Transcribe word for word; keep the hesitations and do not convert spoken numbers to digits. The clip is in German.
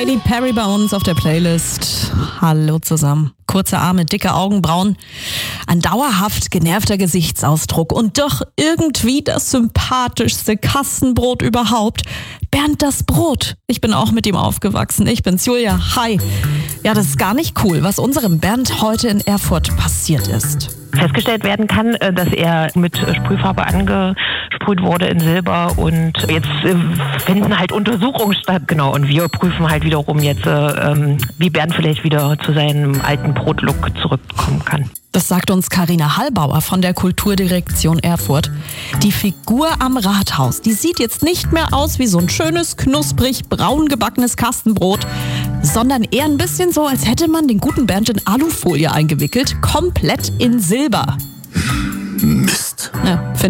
Katy Perry bei uns auf der Playlist. Hallo zusammen. Kurze Arme, dicke Augenbrauen, ein dauerhaft genervter Gesichtsausdruck und doch irgendwie das sympathischste Kastenbrot überhaupt. Bernd das Brot. Ich bin auch mit ihm aufgewachsen. Ich bin's, Julia. Hi. Ja, das ist gar nicht cool, was unserem Bernd heute in Erfurt passiert ist. Festgestellt werden kann, dass er mit Sprühfarbe angesprüht wurde in Silber und jetzt finden halt Untersuchungen statt, genau, und wir prüfen halt wiederum jetzt, wie Bernd vielleicht wieder zu seinem alten Brotlook zurückkommen kann. Das sagt uns Carina Hallbauer von der Kulturdirektion Erfurt. Die Figur am Rathaus, die sieht jetzt nicht mehr aus wie so ein schönes, knusprig braun gebackenes Kastenbrot, sondern eher ein bisschen so, als hätte man den guten Bernd in Alufolie eingewickelt, komplett in Silber. Mist. Ja,